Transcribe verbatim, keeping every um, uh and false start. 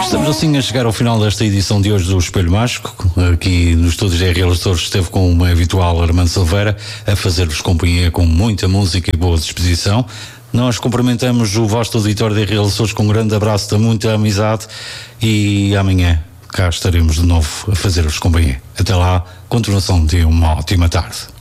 Estamos assim a chegar ao final desta edição de hoje do Espelho Mágico. Aqui nos estúdios da R L Açores esteve com o habitual Armando Silveira a fazer-vos companhia com muita música e boa disposição. Nós cumprimentamos o vosso auditório da R L Açores com um grande abraço de muita amizade e amanhã cá estaremos de novo a fazer-vos companhia. Até lá, continuação de uma ótima tarde.